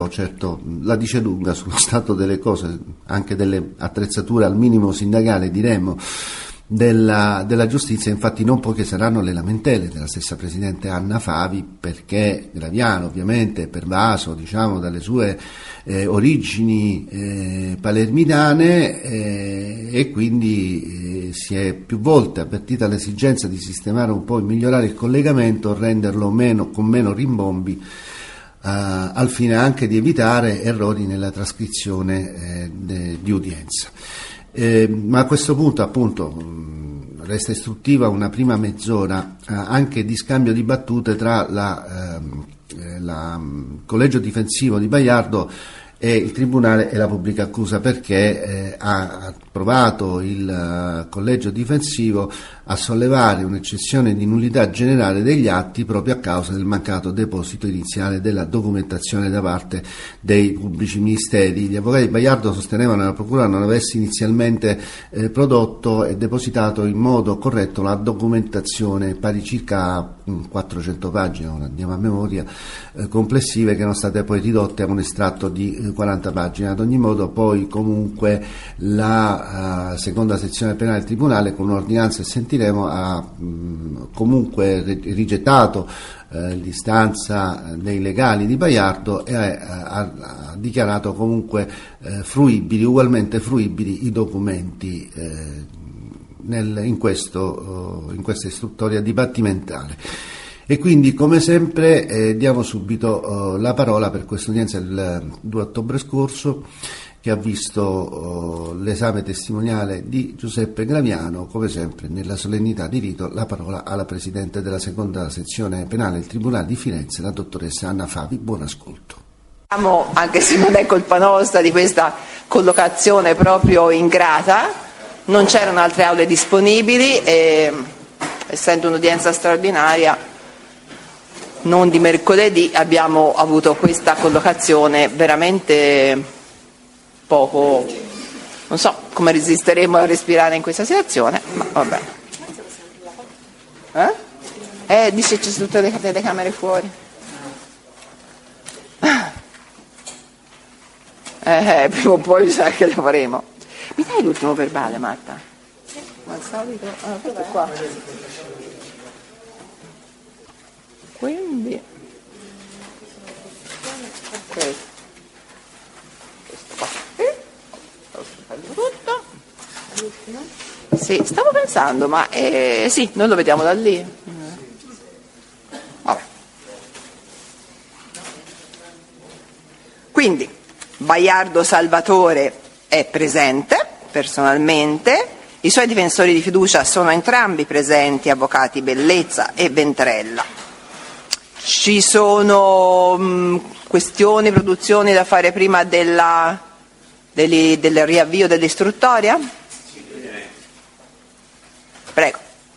certo la dice lunga sullo stato delle cose, anche delle attrezzature al minimo sindacale, diremmo, della giustizia. Infatti non poche saranno le lamentele della stessa Presidente Anna Favi, perché Graviano ovviamente è pervaso, diciamo, dalle sue origini palermitane, e quindi si è più volte avvertita l'esigenza di sistemare un po' e migliorare il collegamento, renderlo con meno rimbombi, al fine anche di evitare errori nella trascrizione di udienza. Ma a questo punto, appunto, resta istruttiva una prima mezz'ora anche di scambio di battute tra la collegio difensivo di Baiardo e il Tribunale e la pubblica accusa, perché ha provato il collegio difensivo a sollevare un'eccezione di nullità generale degli atti proprio a causa del mancato deposito iniziale della documentazione da parte dei pubblici ministeri. Gli avvocati di Baiardo sostenevano che la Procura non avesse inizialmente prodotto e depositato in modo corretto la documentazione, pari circa 400 pagine, ora andiamo a memoria, complessive, che erano state poi ridotte a un estratto di 40 pagine. Ad ogni modo poi comunque la seconda sezione penale del Tribunale, con un'ordinanza che sentiremo, ha comunque rigettato l'istanza dei legali di Baiardo e ha dichiarato comunque ugualmente fruibili i documenti in questa istruttoria dibattimentale. E quindi, come sempre, diamo subito la parola per questa udienza del 2 ottobre scorso, che ha visto l'esame testimoniale di Giuseppe Graviano. Come sempre, nella solennità di rito, la parola alla Presidente della seconda sezione penale del Tribunale di Firenze, la dottoressa Anna Favi. Buon ascolto. Anche se non è colpa nostra di questa collocazione proprio ingrata, non c'erano altre aule disponibili e, essendo un'udienza straordinaria, non di mercoledì, abbiamo avuto questa collocazione veramente poco, non so come resisteremo a respirare in questa situazione, ma vabbè. Dice c'è tutte le telecamere fuori. Prima o poi sa che lo faremo. Mi dai l'ultimo verbale, Marta? Al solito? Questo qua. Quindi ok, questo qua tutto. Sì, stavo pensando, ma sì, noi lo vediamo da lì. Vabbè. Quindi Baiardo Salvatore è presente personalmente, i suoi difensori di fiducia sono entrambi presenti, avvocati Bellezza e Ventrella. Ci sono questioni, produzioni da fare prima del riavvio dell'istruttoria? Prego.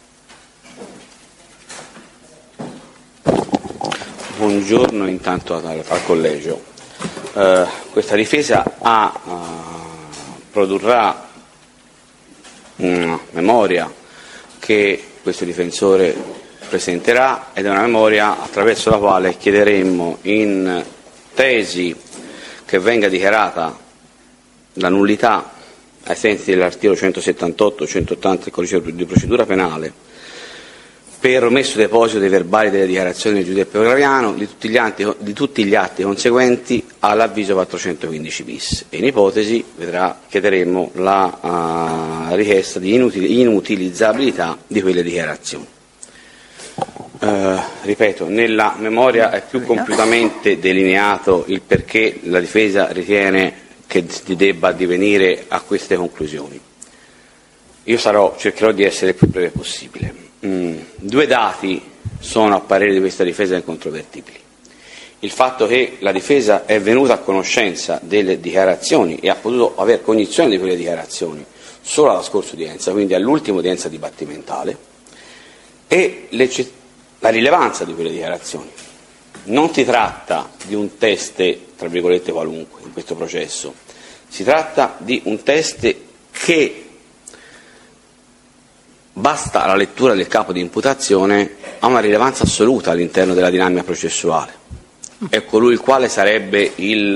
Buongiorno intanto al collegio. Questa difesa produrrà una memoria che questo difensore presenterà, ed è una memoria attraverso la quale chiederemmo in tesi che venga dichiarata la nullità ai sensi dell'articolo 178-180 del codice di procedura penale per omesso deposito dei verbali delle dichiarazioni di Giuseppe Graviano di tutti gli atti conseguenti all'avviso 415 bis, e in ipotesi chiederemmo la richiesta di inutilizzabilità di quelle dichiarazioni. Ripeto, nella memoria è più compiutamente delineato il perché la difesa ritiene che debba addivenire a queste conclusioni. Io cercherò di essere il più breve possibile. Due dati sono, a parere di questa difesa, incontrovertibili. Il fatto che la difesa è venuta a conoscenza delle dichiarazioni e ha potuto aver cognizione di quelle dichiarazioni solo alla scorsa udienza, quindi all'ultima udienza dibattimentale, e la rilevanza di quelle dichiarazioni. Non si tratta di un test, tra virgolette, qualunque in questo processo, si tratta di un test che, basta la lettura del capo di imputazione, ha una rilevanza assoluta all'interno della dinamica processuale. È colui il quale sarebbe il